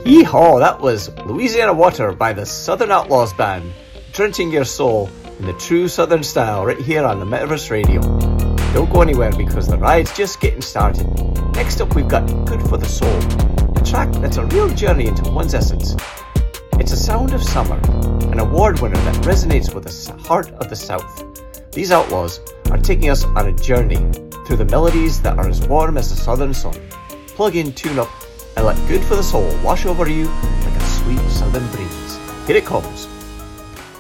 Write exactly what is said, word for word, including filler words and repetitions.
Yeehaw, that was Louisiana Water by the Southern Outlaws Band, drenching your soul in the true Southern style right here on the Metaverse Radio. Don't go anywhere because the ride's just getting started. Next up we've got Good for the Soul, a track that's a real journey into one's essence. It's a sound of summer, an award winner that resonates with the heart of the South. These outlaws are taking us on a journey through the melodies that are as warm as the Southern sun. Plug in, tune up, and let Good for the Soul wash over you like a sweet southern breeze. Here it comes.